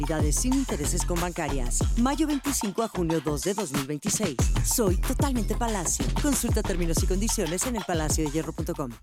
Sin intereses con Bancarias. Mayo 25 a junio 2 de 2026. Soy totalmente Palacio. Consulta términos y condiciones en elpalaciodehierro.com.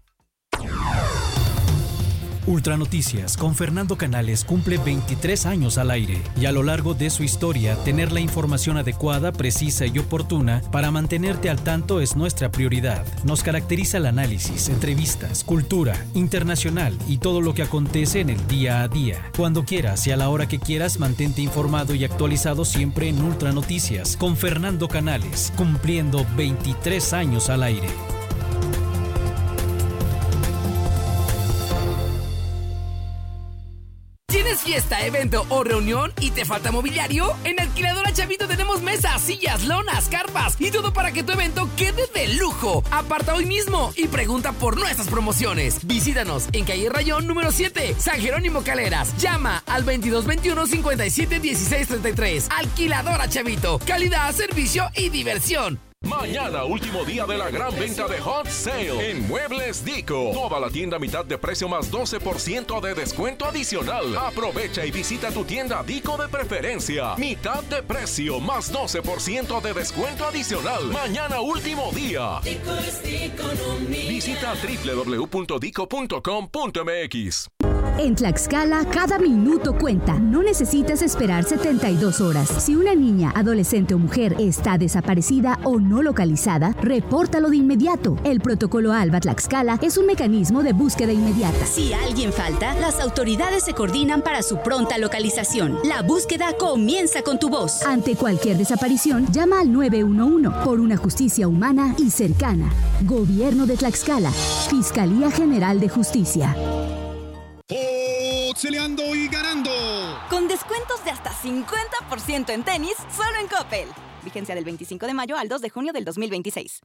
Ultranoticias con Fernando Canales cumple 23 años al aire y a lo largo de su historia tener la información adecuada, precisa y oportuna para mantenerte al tanto es nuestra prioridad. Nos caracteriza el análisis, entrevistas, cultura, internacional y todo lo que acontece en el día a día. Cuando quieras y a la hora que quieras, mantente informado y actualizado siempre en Ultranoticias con Fernando Canales, cumpliendo 23 años al aire. ¿Tienes fiesta, evento o reunión y te falta mobiliario? En Alquiladora Chavito tenemos mesas, sillas, lonas, carpas y todo para que tu evento quede de lujo. Aparta hoy mismo y pregunta por nuestras promociones. Visítanos en calle Rayón número 7, San Jerónimo Caleras. Llama al 2221 57 16 33. Alquiladora Chavito. Calidad, servicio y diversión. Mañana, último día de la gran venta de Hot Sale en Muebles Dico. Toda la tienda a mitad de precio más 12% de descuento adicional. Aprovecha y visita tu tienda Dico de preferencia. Mitad de precio más 12% de descuento adicional. Mañana, último día. Dico es economía. Visita www.dico.com.mx. En Tlaxcala, cada minuto cuenta. No necesitas esperar 72 horas. Si una niña, adolescente o mujer está desaparecida o no localizada, repórtalo de inmediato. El protocolo ALBA Tlaxcala es un mecanismo de búsqueda inmediata. Si alguien falta, las autoridades se coordinan para su pronta localización. La búsqueda comienza con tu voz. Ante cualquier desaparición, llama al 911 por una justicia humana y cercana. Gobierno de Tlaxcala. Fiscalía General de Justicia. Boxeleando y ganando. Con descuentos de hasta 50% en tenis, solo en Coppel. Vigencia del 25 de mayo al 2 de junio del 2026.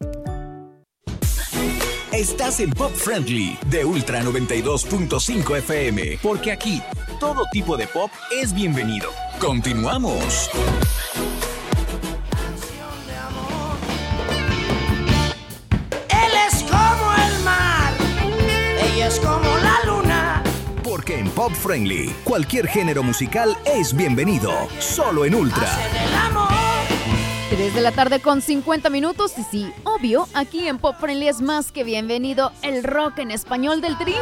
Estás en Pop Friendly de Ultra 92.5 FM, porque aquí todo tipo de pop es bienvenido. Continuamos. Él es como el mar, ella es como la luna. Porque en Pop Friendly, cualquier género musical es bienvenido. Solo en Ultra. 3 de la tarde con 50 minutos. Y sí, obvio, aquí en Pop Friendly es más que bienvenido el rock en español del Tri.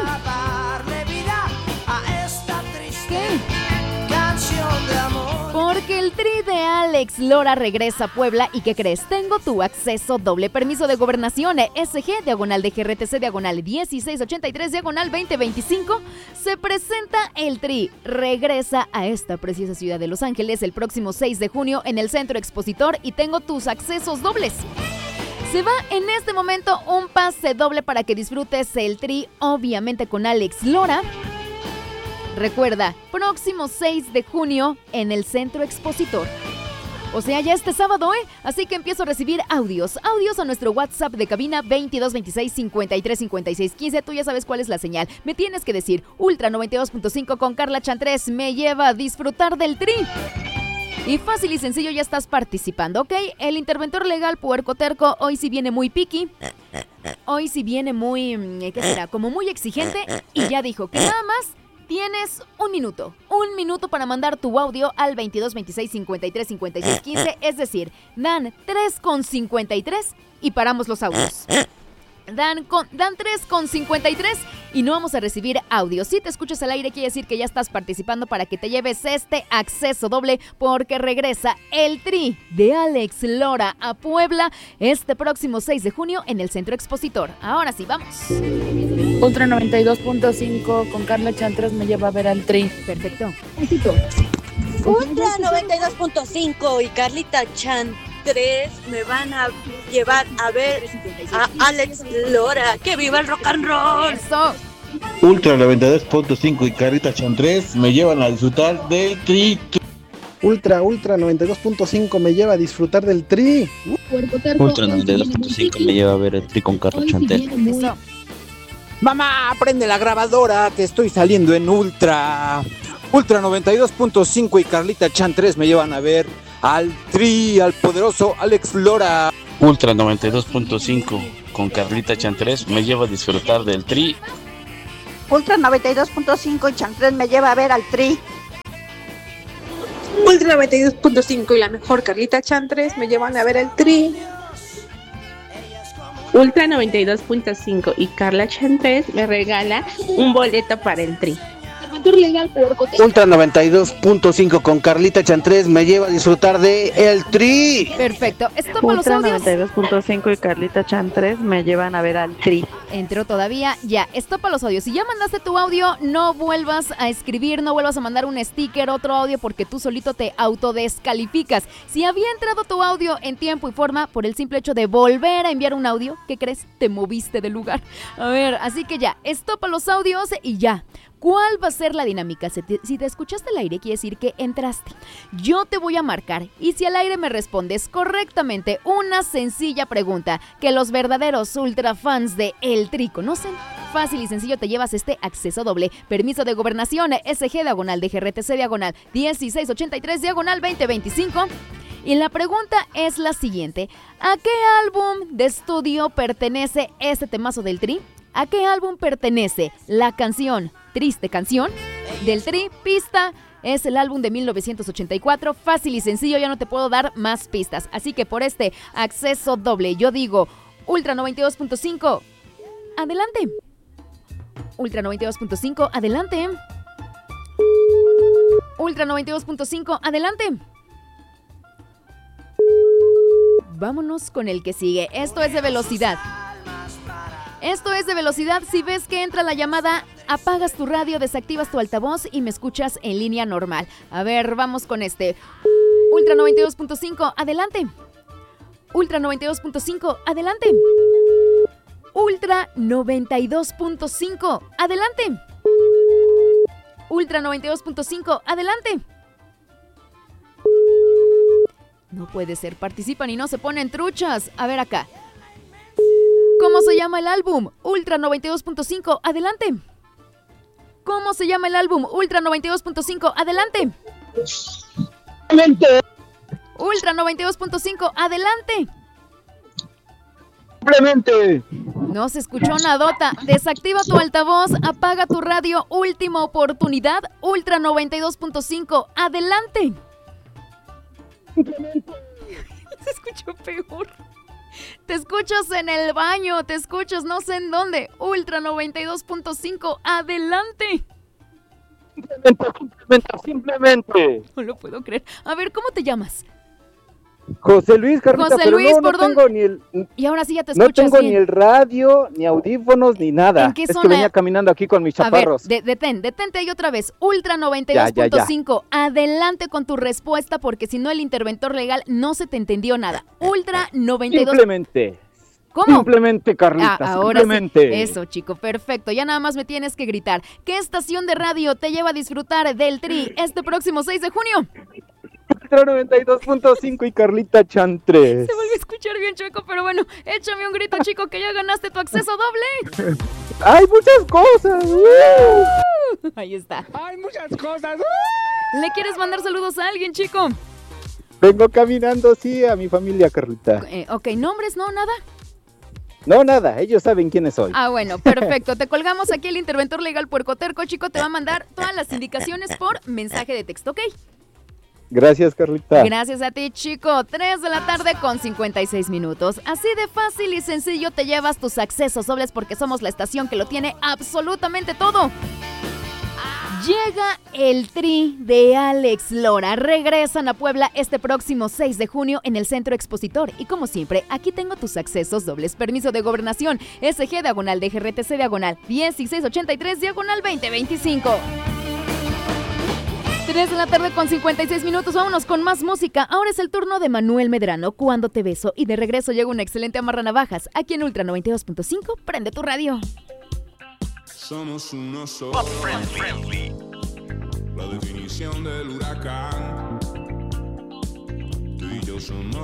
¿Qué? Canción de amor. Porque el Tri de Alex Lora regresa a Puebla. ¿Y qué crees? Tengo tu acceso doble. Permiso de gobernación SG, diagonal de GRTC, diagonal 1683, diagonal 2025. Se presenta el Tri. Regresa a esta preciosa ciudad de Los Ángeles el próximo 6 de junio en el Centro Expositor y tengo tus accesos dobles. Se va en este momento un pase doble para que disfrutes el Tri, obviamente con Alex Lora. Recuerda, próximo 6 de junio en el Centro Expositor. O sea, ya este sábado, Así que empiezo a recibir audios a nuestro WhatsApp de cabina 2226 53 56 15. Tú ya sabes cuál es la señal. Me tienes que decir Ultra 92.5 con Carla Chantrés me lleva a disfrutar del Tri. Y fácil y sencillo, ya estás participando, ¿ok? El interventor legal puerco terco hoy sí viene muy picky. Hoy sí viene muy, ¿qué será? Como muy exigente. Y ya dijo que nada más tienes un minuto para mandar tu audio al 22 26 53 56 15, es decir, dan 3,53 y paramos los audios. Dan 3,53 y no vamos a recibir audio. Si te escuchas al aire, quiere decir que ya estás participando para que te lleves este acceso doble, porque regresa el Tri de Alex Lora a Puebla este próximo 6 de junio en el Centro Expositor. Ahora sí, vamos. Ultra 92.5 con Carla Chantres me lleva a ver al Tri. Perfecto. Ultra 92.5 y Carlita Chantres me van a llevar a ver a Alex Lora. ¡Que viva el rock and roll! ¡Eso! Ultra 92.5 y Carlita Chantres me llevan a disfrutar del Tri. Ultra 92.5 me lleva a disfrutar del Tri. Ultra 92.5 me lleva a ver el Tri con Carla Chantres. Mamá, prende la grabadora que estoy saliendo en Ultra 92.5 y Carlita Chantres me llevan a ver al Tri, al poderoso Alex Lora. Ultra 92.5 con Carlita Chantres me lleva a disfrutar del Tri. Ultra 92.5 y Chantres me lleva a ver al Tri. Ultra 92.5 y la mejor Carlita Chan 3 me llevan a ver el Tri. Ultra 92.5 y Carla Chan 3 me regala un boleto para el Tri. Ultra 92.5 con Carlita Chan 3 me lleva a disfrutar de el Tri. Perfecto. Estopa los audios. 92.5 y Carlita Chan 3 me llevan a ver al Tri. Entró todavía, ya, estopa los audios. Si ya mandaste tu audio, no vuelvas a escribir, no vuelvas a mandar un sticker, otro audio, porque tú solito te autodescalificas. Si había entrado tu audio en tiempo y forma, por el simple hecho de volver a enviar un audio, ¿qué crees? Te moviste de lugar. A ver, así que ya, estopa los audios y ya. ¿Cuál va a ser la dinámica? Si te escuchaste al aire, quiere decir que entraste. Yo te voy a marcar y si al aire me respondes correctamente una sencilla pregunta que los verdaderos ultrafans de El Tri conocen, fácil y sencillo te llevas este acceso doble. Permiso de gobernación SG/DGRTC/1683/2025. Y la pregunta es la siguiente: ¿a qué álbum de estudio pertenece este temazo del Tri? ¿A qué álbum pertenece la canción Triste Canción del Tri? Pista, es el álbum de 1984. Fácil y sencillo, ya no te puedo dar más pistas. Así que por este acceso doble, yo digo Ultra 92.5, adelante. Ultra 92.5, adelante. Ultra 92.5, adelante. Vámonos con el que sigue. Esto es de velocidad. Esto es de velocidad. Si ves que entra la llamada, apagas tu radio, desactivas tu altavoz y me escuchas en línea normal. A ver, vamos con este. Ultra 92.5, adelante. Ultra 92.5, adelante. Ultra 92.5, adelante. Ultra 92.5, adelante. No puede ser, participan y no se ponen truchas. A ver acá. ¿Cómo se llama el álbum? Ultra 92.5, adelante. ¿Cómo se llama el álbum? Ultra 92.5, adelante. Ultra 92.5, adelante. Simplemente. No se escuchó nadota. Desactiva tu altavoz, apaga tu radio. Última oportunidad. Ultra 92.5, adelante. Simplemente. Se escuchó peor. Te escuchas en el baño, te escuchas no sé en dónde. Ultra 92.5, adelante. Simplemente. No lo puedo creer. A ver, ¿cómo te llamas? José Luis, Carlita, José pero Luis, no ¿por tengo dónde? ni el... Y ahora sí ya te escuchas No tengo bien. ni el radio, ni audífonos, ni nada. ¿En qué es zona? que venía caminando aquí con mis chaparros. A ver, detente ahí otra vez. Ultra 92.5, adelante con tu respuesta porque si no el interventor legal no se te entendió nada. Ultra 92. Simplemente. ¿Cómo? Simplemente, Carlita, ahora simplemente. Sí. Eso, chico, perfecto. Ya nada más me tienes que gritar. ¿Qué estación de radio te lleva a disfrutar del Tri este próximo 6 de junio? Ultra 92.5 y Carlita Chan 3. Se vuelve a escuchar bien chueco, pero bueno, échame un grito, chico, que ya ganaste tu acceso doble. ¡Hay muchas cosas! Ahí está. ¡Hay muchas cosas! ¿Le quieres mandar saludos a alguien, chico? Vengo caminando, sí, a mi familia, Carlita. Ok, ¿nombres? ¿No? ¿Nada? No, nada, ellos saben quiénes soy. Ah, bueno, perfecto. Te colgamos aquí el interventor legal puercoterco, chico. Te va a mandar todas las indicaciones por mensaje de texto, ¿ok? Gracias, Carlita. Gracias a ti, chico. 3 de la tarde con 56 minutos. Así de fácil y sencillo te llevas tus accesos dobles porque somos la estación que lo tiene absolutamente todo. Llega el Tri de Alex Lora. Regresan a Puebla este próximo 6 de junio en el Centro Expositor. Y como siempre, aquí tengo tus accesos dobles. Permiso de gobernación SG/DGRTC/1683/2025. 3 de la tarde con 56 minutos. Vámonos con más música. Ahora es el turno de Manuel Medrano, Cuando te beso. Y de regreso llega una excelente amarranavajas. Aquí en Ultra 92.5. Prende tu radio. Somos unos Pop Friendly. La definición del huracán. Tú y yo somos